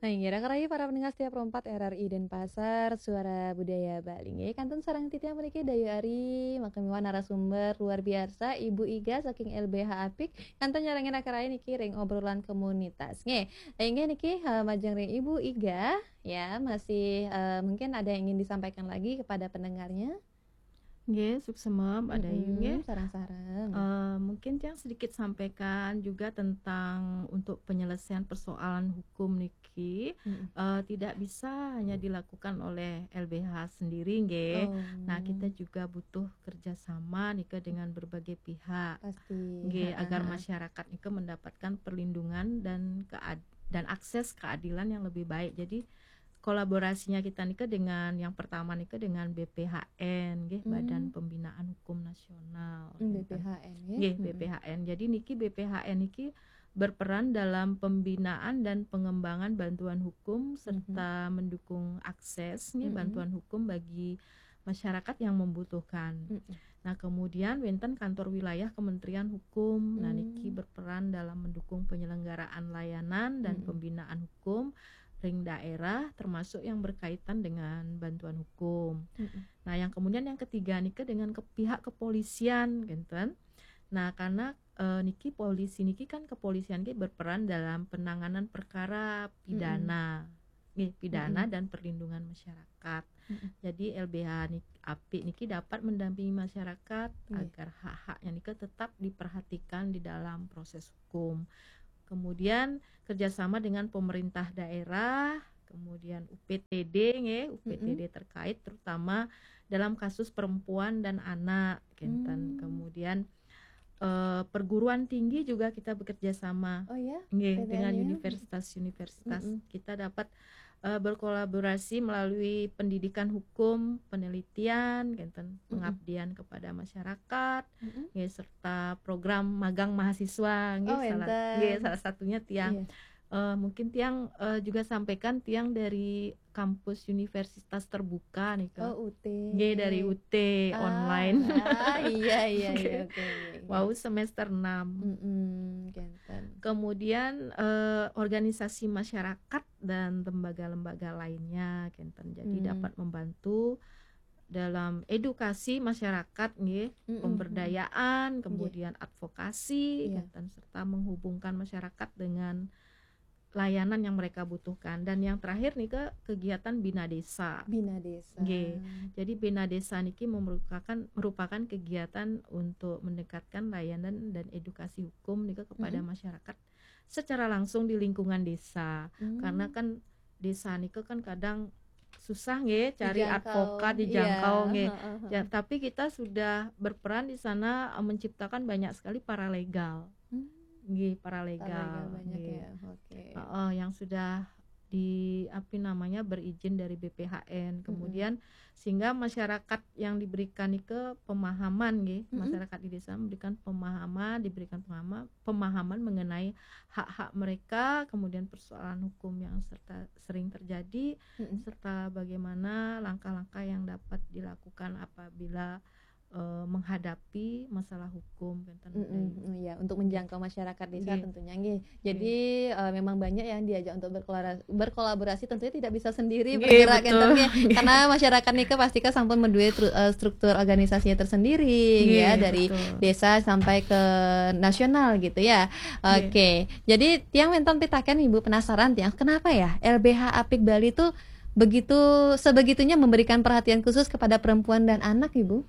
Ngira karai para pendengar setiap rompat RRI Denpasar, Suara Budaya Bali. Nggih, kantun sareng titiang mriki Dayu Ari, makemiwan narasumber luar biasa Ibu Iga saking LBH Apik. Kantun nyarengin akarai niki ring obrolan komunitas. Nggih niki majeng ring Ibu Iga ya, masih mungkin ada yang ingin disampaikan lagi kepada pendengarnya. Nggih, suksemem ada nggih. Sarang-sarang. Mungkin yang sedikit sampaikan juga tentang untuk penyelesaian persoalan hukum niki tidak bisa hanya dilakukan oleh LBH sendiri nggih. Nah, kita juga butuh kerjasama nika dengan berbagai pihak. Pasti. Nggih, agar masyarakat nika mendapatkan perlindungan dan akses keadilan yang lebih baik. Jadi kolaborasinya kita nika dengan yang pertama nika dengan BPHN nggih, Badan Pembinaan Hukum Nasional. BPHN ya. Nggih, BPHN. Jadi niki BPHN niki berperan dalam pembinaan dan pengembangan bantuan hukum serta mendukung akses bantuan hukum bagi masyarakat yang membutuhkan. Nah, kemudian wonten kantor wilayah Kementerian Hukum. Nah, niki berperan dalam mendukung penyelenggaraan layanan dan pembinaan hukum ring daerah termasuk yang berkaitan dengan bantuan hukum. Nah, yang kemudian yang ketiga nika dengan pihak kepolisian gitu. Nah, karena niki polisi niki kan kepolisian niki berperan dalam penanganan perkara pidana. Pidana dan perlindungan masyarakat. Jadi LBH Apik niki dapat mendampingi masyarakat agar hak-haknya niki tetap diperhatikan di dalam proses hukum. Kemudian kerjasama dengan pemerintah daerah, kemudian UPTD UPTD terkait terutama dalam kasus perempuan dan anak kemudian perguruan tinggi juga kita bekerja sama dengan universitas-universitas. Kita dapat berkolaborasi melalui pendidikan hukum, penelitian, pengabdian kepada masyarakat, serta program magang mahasiswa, salah satunya tiang. Mungkin tiang juga sampaikan tiang dari kampus universitas terbuka nih Kak. UT. Dari UT online. Iya. Wow, semester 6. Kemudian organisasi masyarakat dan lembaga-lembaga lainnya jadi dapat membantu dalam edukasi masyarakat pemberdayaan, kemudian advokasi serta menghubungkan masyarakat dengan layanan yang mereka butuhkan. Dan yang terakhir nih kegiatan Bina Desa. Jadi Bina Desa niki merupakan kegiatan untuk mendekatkan layanan dan edukasi hukum nih kepada masyarakat secara langsung di lingkungan desa. Karena kan desa niki kan kadang susah cari advokat dijangkau ya, tapi kita sudah berperan di sana menciptakan banyak sekali paralegal. Paralegal yang sudah berizin dari BPHN. Kemudian sehingga masyarakat yang diberikan ke pemahaman masyarakat di desa diberikan pemahaman mengenai hak-hak mereka, kemudian persoalan hukum yang sering terjadi serta bagaimana langkah-langkah yang dapat dilakukan apabila menghadapi masalah hukum untuk menjangkau masyarakat desa tentunya Jadi memang banyak yang diajak untuk berkolaborasi, tentunya tidak bisa sendiri bergerak karena masyarakat nika pasti sampun menduwe struktur organisasinya tersendiri dari desa sampai ke nasional gitu ya. Jadi tiang menton pitaken Ibu penasaran tiang kenapa ya LBH Apik Bali itu sebegitunya memberikan perhatian khusus kepada perempuan dan anak, Ibu?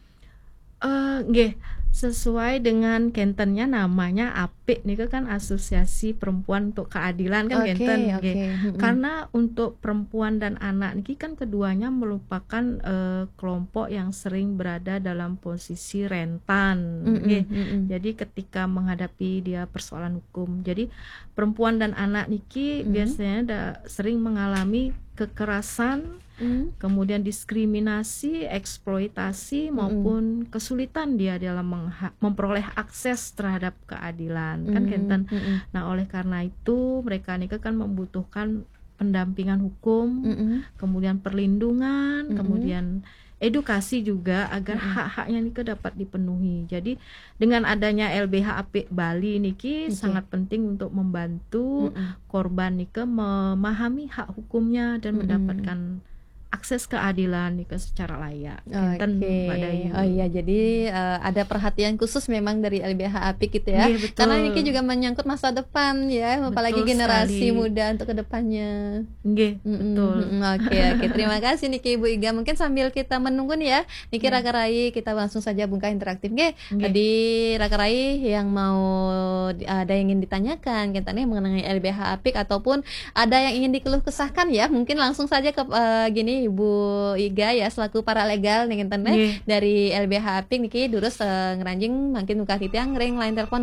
Sesuai dengan kentennya namanya Apik nih kan Asosiasi Perempuan untuk Keadilan kan karena untuk perempuan dan anak ini kan keduanya merupakan kelompok yang sering berada dalam posisi rentan. Jadi ketika menghadapi dia persoalan hukum, jadi perempuan dan anak niki biasanya sering mengalami kekerasan, kemudian diskriminasi, eksploitasi maupun kesulitan dia dalam memperoleh akses terhadap keadilan Nah, oleh karena itu mereka ini kan membutuhkan pendampingan hukum, kemudian perlindungan, kemudian edukasi juga agar hak-haknya niki dapat dipenuhi. Jadi dengan adanya LBH Apik Bali niki sangat penting untuk membantu korban niki memahami hak hukumnya dan mendapatkan akses keadilan nih secara layak. Oh iya, jadi ada perhatian khusus memang dari LBH Apik gitu ya. Karena ini juga menyangkut masa depan ya, apalagi generasi muda untuk kedepannya. Betul. Oke, terima kasih Niki Ibu Iga. Mungkin sambil kita menunggu nih ya, Niki Raka Rai, kita langsung saja buka interaktif. Di Raka Rai yang mau ada yang ingin ditanyakan kita nih mengenai LBH Apik ataupun ada yang ingin dikeluh kesahkan ya, mungkin langsung saja ke gini Ibu Iga ya selaku paralegal nih internet dari LBH Apik niki durus ngeranjing makin muka titiang ring line telepon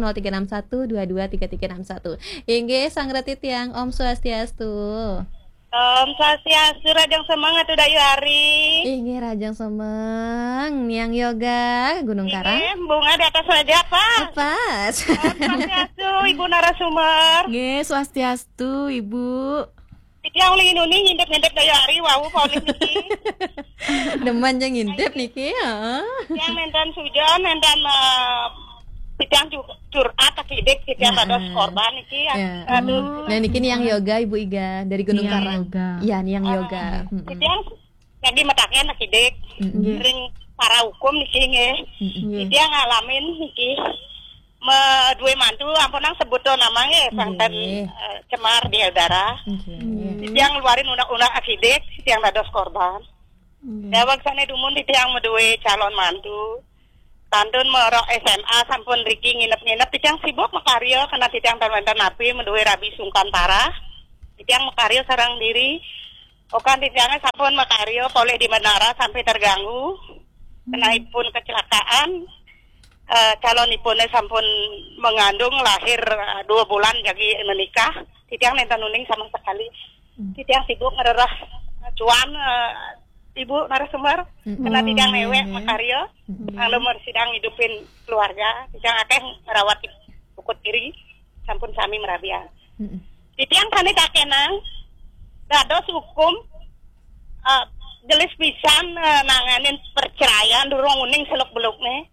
0361223361. Inggih sangreti tiang Om Swastiastu. Om Swastiastu, rajang semangat udah yu hari. Inggih rajang semeng niang yoga Gunung Karang. Bunga di atas aja apa? Pas. Swastiastu Ibu narasumber. Nggih, Swastiastu Ibu. Yang lagi nuni ngintip-ngintip dari hari, wow, polis niki. Deman yang ngintip niki, ya. Yang mentan sujon, mentan yang curhat, akidik, yang ada korban niki. Nah niki nih yang yoga Ibu Iga dari Gunung Karang. Iya, nih yang yoga. Yang lagi mataken akidik, ring para hukum niki nggih. Yang ngalamin niki. Dua mantu ampunang sebuto namanya santan cemar di udara. Yang ngeluarin undang-undang akidik yang dados korban. Dewek sana dumun yang medue calon mantu. Tantun merok SMA sampun Riki nginep-nginep yang sibuk makaryo karena yang tantan napi medue rabi sungkan parah. Yang makaryo sarang diri. Okan yang sampun makaryo boleh di menara sampai terganggu. Kenaipun kecelakaan. Calon ibunya sampun mengandung lahir 2 bulan jadi menikah. Titiang nenten nuning sama sekali. Titiang sibuk ngererah cuan ibu narasumber. Kena titiang newek makaryo. Lumur sidang hidupin keluarga. Titiang akeh merawat bukut kiri. Sampun sami merabian. Titiang kani tak kenang. Dados hukum. Jelis pisan nanganin perceraian durung uning seluk-beluknya.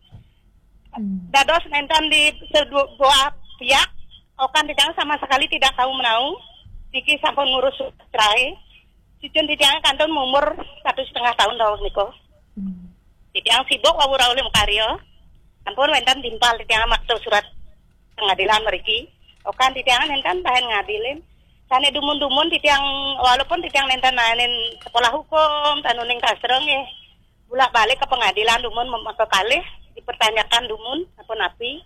Dados nenten di sebuah pihak okan tidak sama sekali tidak tahu menau niki sampun ngurus cerai cicun titiang kantun umur 1,5 tahun dawuh niko titiang sibuk wawur ulim karyo ampun nenten timpal titiang maktu surat pengadilan mriki okan titiang nenten bahan ngadilin sane dumun-dumun titiang walaupun titiang nenten naenin sekolah hukum tanuning kasreng bolak-balik ke pengadilan dumun kekalih dipertanyakan dumun apa napi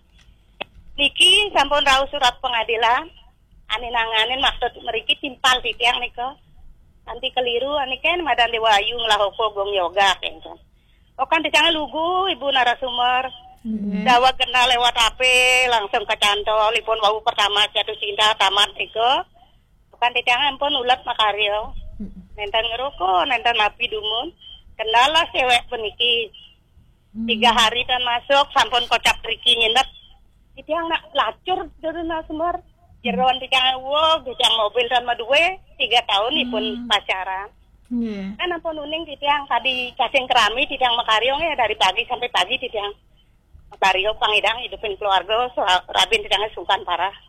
niki sampun rau surat pengadilan ane nanganin maksud meriki timpal titiang niko nanti keliru ane kan madan dewayu ngelahoko gong yoga kan okan titiang lugu ibu narasumber dawa kenal lewat HP langsung kecantol ipun wau pertama jatuh cinta tamat niko okan titiang ampun ulat makaryo nenten ngeroko nenten napi dumun kenal lah cewek peniki 3 hari kan masuk sampun kocap Riki nginep itu yang nak lacur dari narasumber jeroan titiang titiang mobil dan madue 3 tahun pun pacaran kan ampun uning titiang tadi cacing kerami titiang makaryo dari pagi sampai pagi titiang makaryo pangidang hidupin keluarga rabin titiangnya sungkan parah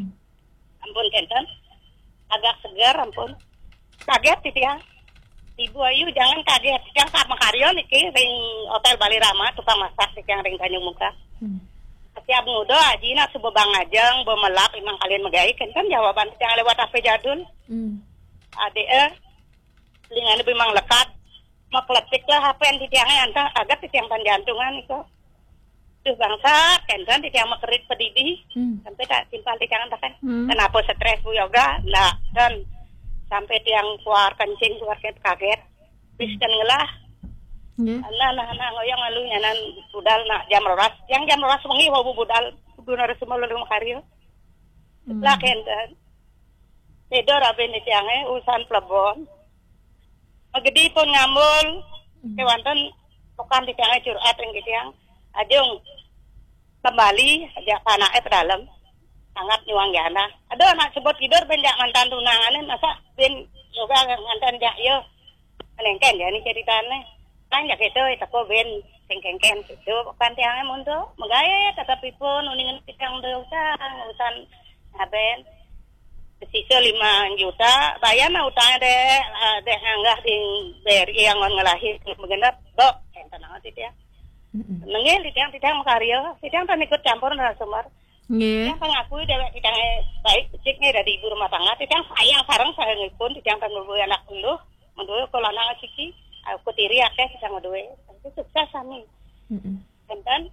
ampun kenten agak segar ampun kaget titiang Ibu Ayu jangan kaget yang sama karyo niki ring hotel Bali Rama tukang masak yang ring Tanjung Muka. Setiap muda ajina subebang ajeng bemelak imang kalian megai kan jawaban yang lewat HP jadul. Ade lingan lebih mang lekat makletik lah HP yang titiangnya antah agak titiang panjantungan itu. Duh bangsa kan titiang makerit pedidi sampai tak simpal titiangan kan. Kenapa stres Bu Yoga? Nah dan sampai tiang keluar kencing keluar kaget bis kan ngelah nah ngoyong lalu nyanan budal nak jam roras yang jam roras wengi wabu budal guna semua lalu makaryo lah kenten tedo raben tiange urusan plebon magedi pun ngambul kewanten bukan tiange curhat yang tiang ajung kembali aja panake ke dalam sangat nyuang jana. Aduh anak sebut tidur benjak mantan tunangannya masa ben yoga mantan jak yo. Menengken ya ini ceritanya. Kan ya gitu, teko ben keng-keng gitu. Kan tiangnya mundo, megaya tetapi pun uningan tikang urusan ben sisa 5 juta, bayar mah utangnya deh anggah di BRI yang ngelahir begenap, dok, enten aja dia. Nengil tidang makarya, tidang kan ikut campur narasumber. Nggih. Tidang pengakui dewek tidangnya baik, beciknya dari ibu rumah tangga, tidang sayang sareng saya ngipun, tidang kan ngurus anak uluh, menduwe kalau anak ciki, aku tiri akeh tidang ngeduwe, itu sukses kami. Kenten,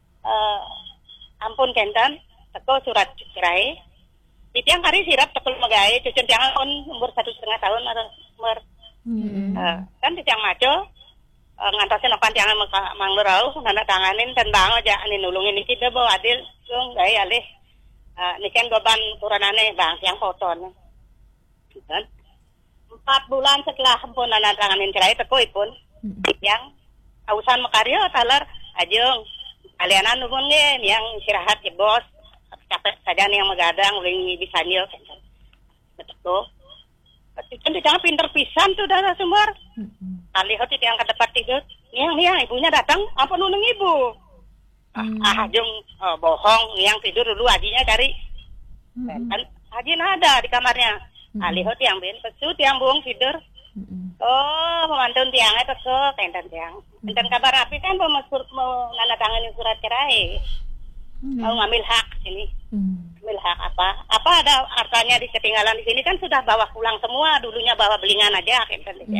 ampun kenten, teko surat cerai, tidang hari sirap tekul megay, cucun tiang on umur 1,5 tahun umur, kan tidang maco. Ngantosin okan tiangan manglurau nanda tanganin dan bang aja ani nulungin iki be bawa adil yung gay alih niken beban kuranane bang yang foton kan 4 bulan setelah pun nanda tanganin cerai teko ipun yang ausan makaryo talar ajeng alianan numun nge yang istirahat ya bos capek saja nih yang megadang uling bisa nyil betul itu jangan pinter pisan tuh darah sumber. Lihat itu yang ke depan tidur, yang ibunya datang, apa nunung ibu? Jung bohong, yang tidur dulu ajinya cari. Kan ajin ada di kamarnya. Lihat yang ben pesut yang buang tidur. Oh, pemantun tiangnya pesut, enten tiang. Enten kabar api kan mau nanda tanganin surat cerai. Mau ngambil hak sini. Ngambil hak apa? Apa ada hartanya di ketinggalan di sini kan sudah bawa pulang semua, dulunya bawa belingan aja kan ya.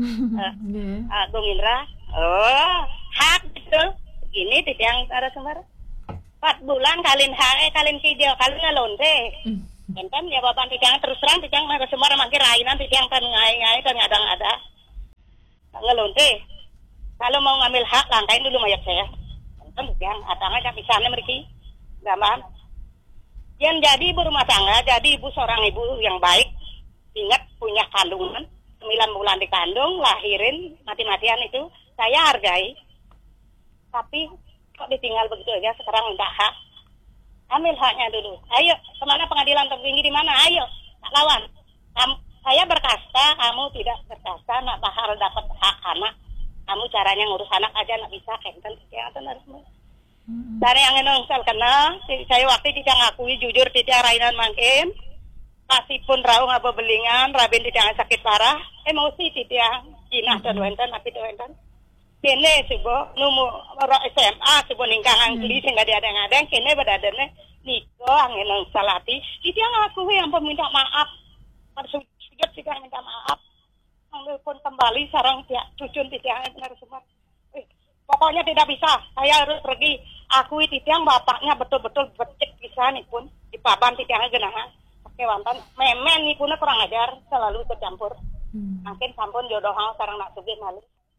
Bung Indra. Oh, hak itu. Ini yang ada sumber. 4 bulan kalin hak kalin video, kalin ngalonte. Enten ya bapak tidang terus terang tidang mah semua mangkir rainan tidang kan ngai-ngai kan ada ngelonte. Kalau mau ngambil hak langkain dulu mayat saya. Kan yang atangnya bisa mereka gaman. Yang jadi ibu rumah tangga, jadi ibu seorang ibu yang baik, ingat punya kandungan, 9 bulan dikandung, lahirin, mati-matian itu, saya hargai. Tapi kok ditinggal begitu aja, sekarang minta hak. Ambil haknya dulu. Ayo, kemana pengadilan tertinggi di mana? Ayo, tak lawan. Saya berkasta, kamu tidak berkasta, nak bahar dapat hak anak. Kamu caranya ngurus anak aja nak bisa kenten ya harus. Dari yang ngengsel kena, saya waktu tidak ngakui jujur tidak rainan mangkin. Pasti pun raung apa belingan, rabin tidak sakit parah, emosi tidak jinah dan wenten tapi wenten. Kene subo numu SMA subo ningkang angli sehingga dia ada kene badadane niko angin nengsalati. Tidak ngakui yang peminta maaf. Harus juga minta maaf. Pun kembali sarang tiap cucun tiang harus semua. Pokoknya tidak bisa. Saya harus pergi. Akui tiang bapaknya betul-betul becek bisa nih pun di papan tiangnya genahan. Pakai wantan. Memen nih punnya kurang ajar. Selalu tercampur. Mungkin sampun jodoh sarang nak sugih malu.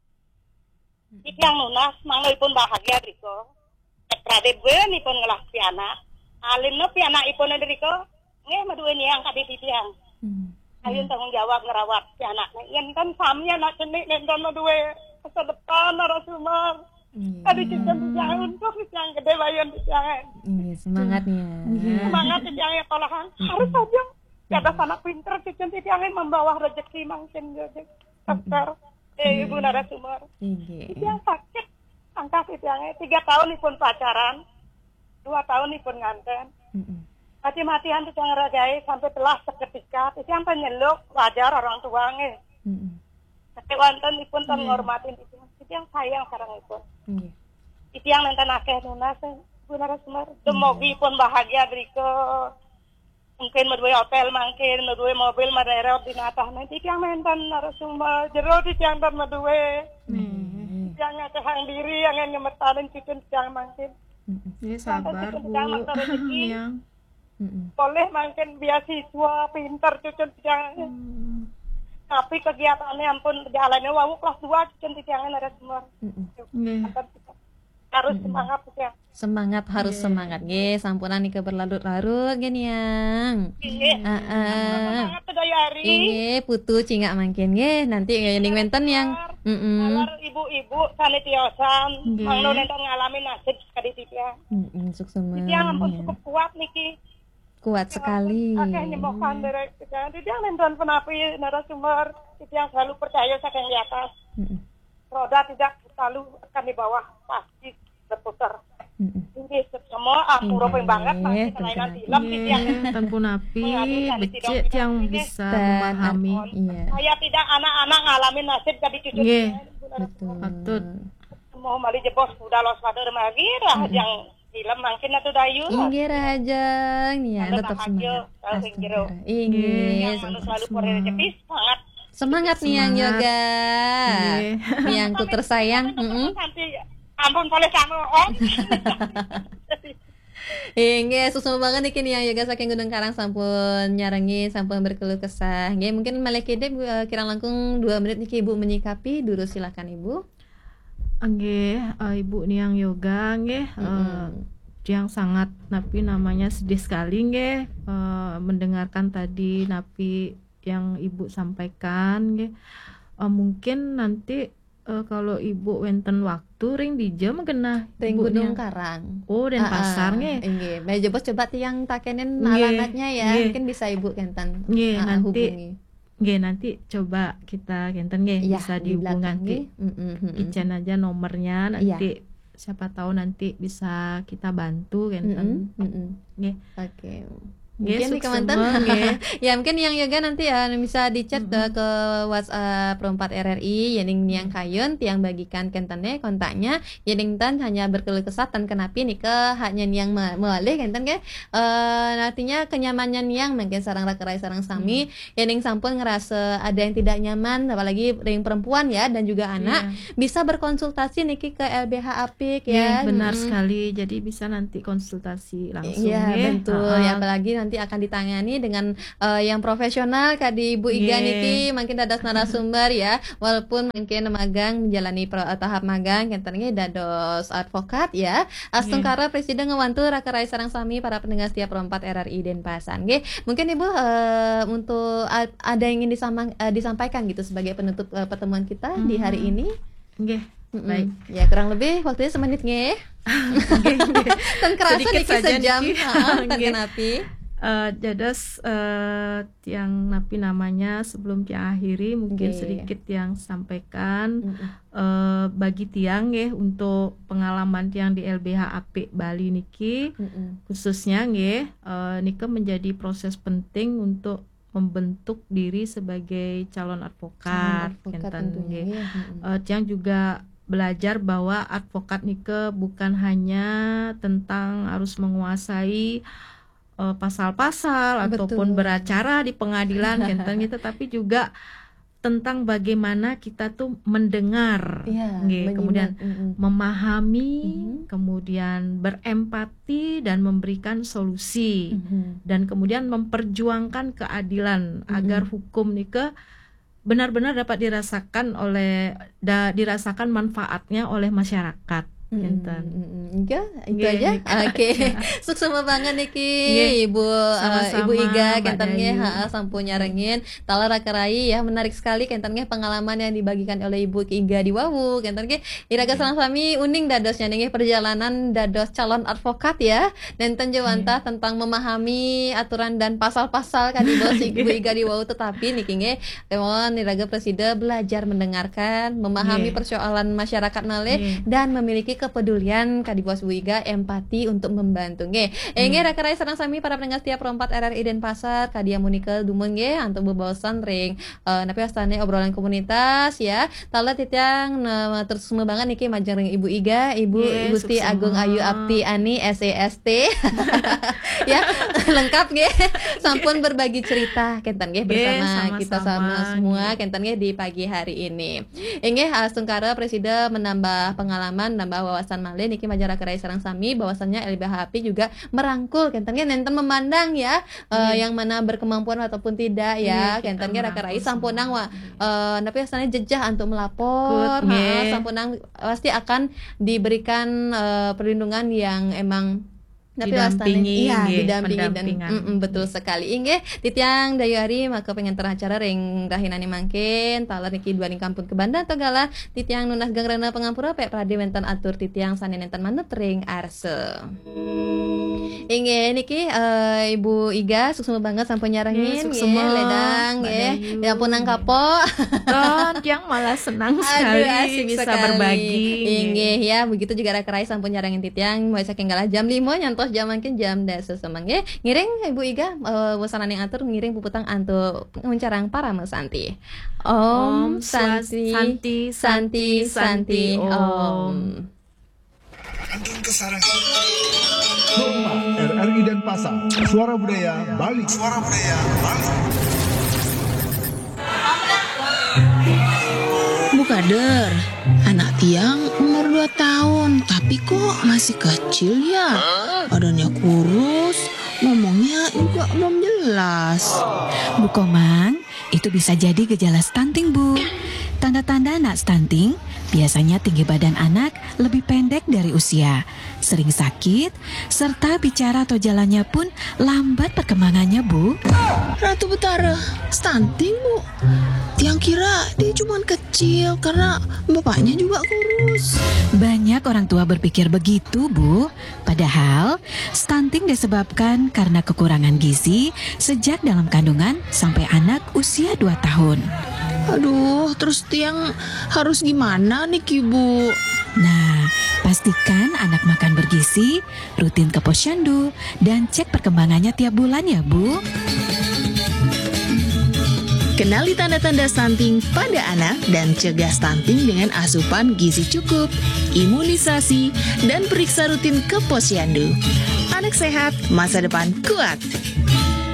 Tiang nunas manggil pun bahagia Riko. Ekrade nih pun ngelah piana. Alin no piana ipun Riko. Nge madue nih yang kadi tiang. Ayun tanggung jawab ngerawat si anaknya. Yan kan samnya nak cenik nendon dua masa depan narasumber. Ada cinta jangan untuk yang gede bayan jangan. Semangatnya. Semangat jangan kolahan. Harus saja. Ada anak pinter cucun jangan membawa rezeki mungkin jadi dokter. Ibu narasumber. Itu yang sakit. Angkat itu yang 3 tahun pun pacaran. 2 tahun pun nganten. Mati-matian itu yang ragai sampai telah seketika itu yang penyeluk wajar orang tua nge. Tapi wonten ipun ten ngormatin itu yang sayang sekarang itu. Itu yang nenten akeh nunas Bu narasumber. Demogi pun bahagia Riko. Mungkin medue hotel mungkin medue mobil mererot di natah nanti yang nenten narasumber jero di yang ten medue. Yang ngecehang diri yang nyemetanin cucun yang mungkin. Ya sabar Bu. Yang boleh mungkin beasiswa pinter cucun jangan tapi kegiatannya ampun jalannya wawu kelas 2 cucun jangan ada semua harus semangat ya semangat harus semangat nggih sampunan nika berlarut-larut gini yang semangat Dayari nggih putu cingak mangkin nggih nanti ning wenten yang alar ibu-ibu sanitiosan mangno nenten ngalamin nasib kadi tiga sukses semua yang ampun cukup kuat niki kuat sekali. Oke, nyembuhkan dari jangan tidak nonton penapi narasumber itu yang selalu percaya saking di atas. roda tidak selalu akan di bawah, pasti berputar. Ini semua purupeng banget pasti kelainan film yang tanpa napi becek yang bisa memahami. Saya tidak anak-anak ngalamin nasib tadi cucu. Betul. Mau mali jebos udah los pada lagi yang film mungkin atau dayu. Inggih rajang nih ya, tetap semangat. Inggih, selalu korek cepis sangat. Semangat nih yang yoga. Yang ku tersayang. Ampun boleh sama om. Inggih, susu banget nih yang yoga saking Gunung Karang sampun nyarengi, sampun berkeluh kesah. Nggih, mungkin malekide kirang langkung 2 menit nih Ibu menyikapi, dulu silakan Ibu. Nggih, Ibu Niang Yoga nggih, yang sangat napi namanya sedih sekali nggih mendengarkan tadi napi yang Ibu sampaikan nggih. Mungkin nanti kalau Ibu wenten waktu ring di jam genah ring Gunung Karang. Oh, dan pasar nggih. Nggih, bae coba tiang takenen alamatnya ya. Mungkin bisa Ibu kenten. Nggih, nanti coba kita kenten nggih bisa dihubung nanti. Icen aja nomornya nanti. Siapa tahu nanti bisa kita bantu kenten. Nggih. Oke. Mungkin di komentar ya mungkin yang yoga nanti ya bisa dicat ke WhatsApp Pro4 RRI yening niang kayun tiang bagikan kentane kontaknya yening tan hanya berkeluh kesah tan kenapi nih ke hanya niang melalih kenten ke nantinya kenyamannya niang mungkin sarang rakerai sarang sami yening sampun ngerasa ada yang tidak nyaman apalagi ring perempuan ya dan juga anak bisa berkonsultasi niki ke LBH Apik ya. Benar sekali, jadi bisa nanti konsultasi langsung betul ya apalagi nanti akan ditangani dengan yang profesional kadi Ibu Iga niki mungkin dados narasumber ya walaupun mungkin magang menjalani tahap magang kentennya dados advokat ya astungkara presiden ngewantu rakerai sarang sami para pendengar setia Pro4 RRI Denpasar nggih mungkin Ibu untuk ada yang ingin disampaikan gitu sebagai penutup pertemuan kita di hari ini nggih. Baik. Ya kurang lebih waktunya semenit nggih. Kan kerasa niki sejam napi. Jadas yang napi namanya sebelum tiang akhiri mungkin sedikit yang sampaikan bagi tiang nggih untuk pengalaman tiang di LBH Apik Bali niki khususnya nggih niki menjadi proses penting untuk membentuk diri sebagai calon advokat nggih. Tiang juga belajar bahwa advokat nike bukan hanya tentang harus menguasai pasal-pasal ataupun beracara di pengadilan gitu, tapi juga tentang bagaimana kita tuh mendengar, kemudian memahami, kemudian berempati dan memberikan solusi, dan kemudian memperjuangkan keadilan agar hukum nike benar-benar dapat dirasakan manfaatnya oleh masyarakat. Itu aja. Oke. Sukses banget niki Ibu Ibu Iga kentennya sampun nyarengin tala rakerai ya menarik sekali kentennya pengalaman yang dibagikan oleh Ibu Iga di Wawu kentennya iraga sareng sami uning dados nyanyi perjalanan dados calon advokat ya dan tenjawanta tentang memahami aturan dan pasal-pasal kan Ibu Iga di Wawu tetapi niki nge temon iraga presiden belajar mendengarkan memahami persoalan masyarakat malih dan memiliki kepedulian kadibos Bu Iga empati untuk membantu nggih. Rakerai sareng sami para pendengar setia Pro4 RRI Denpasar kadia munikel dumun nggih antuk bebaosan ring napi astane obrolan komunitas ya. Tala titiang terus banget niki majeng ring Ibu Iga, Ibu Gusti Agung Ayu Apti Ani SEST. Ya, lengkap nggih. Sampun berbagi cerita kenten nggih bersama kita sama semua kenten nggih di pagi hari ini. Nggih astungkara presiden menambah pengalaman nambah wawasan malih niki majara kerai sareng sami bahwasannya LBH Apik juga merangkul kentennya nenten memandang ya yang mana berkemampuan ataupun tidak ya kentennya rakerai sampunang tapi asalnya jejah untuk melapor sampunang pasti akan diberikan perlindungan yang emang didampingi, iya, nggih, didampingi dan pendampingan. betul sekali. Inggih, titiang dayu hari maka pengen acara ring rahinani mangkin talar niki dua ning kampung kebanda tegala titiang nunas gangrena pengampura pek pradewentan atur titiang sanenentan manut ring arse. Inggih niki Ibu Iga suksema banget sampun nyarangin suksema, ledang nggih. Ya pun nang kapok. Kan yang malah senang sekali asik bisa sekali. berbagi. Inggih ya, begitu juga Rakarai sampun nyarangin titiang mulai saking galah jam 5 nyantos jam mangkin jam dasar semang nggih. Ngiring Ibu Iga wasanan yang atur ngiring puputang antuk nguncarang para mesanti. Om Santi Santi Om. Antun Kesarang Norma RRI dan Pasar Suara Budaya Bali Bu Kader, anak tiang umur 2 tahun, tapi kok masih kecil ya? Badannya kurus, ngomongnya juga belum jelas. Bu Komang, itu bisa jadi gejala stunting, Bu. Tanda-tanda anak stunting biasanya tinggi badan anak lebih pendek dari usia, sering sakit, serta bicara atau jalannya pun lambat perkembangannya, Bu. Ratu Betara, stunting Bu? Tiang kira dia cuma kecil karena bapaknya juga kurus. Banyak orang tua berpikir begitu, Bu. Padahal, stunting disebabkan karena kekurangan gizi sejak dalam kandungan sampai anak usia 2 tahun. Aduh, terus tiang harus gimana nih Bu? Nah, pastikan anak makan bergizi, rutin ke posyandu, dan cek perkembangannya tiap bulan ya, Bu. Kenali tanda-tanda stunting pada anak dan cegah stunting dengan asupan gizi cukup, imunisasi, dan periksa rutin ke posyandu. Anak sehat, masa depan kuat.